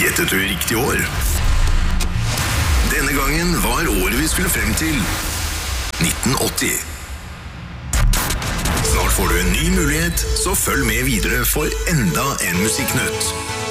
Gjettet du riktig år? Denne gangen var året vi skulle frem til 1980. Snart får du en ny mulighet, så følg med videre for enda en musikknytt.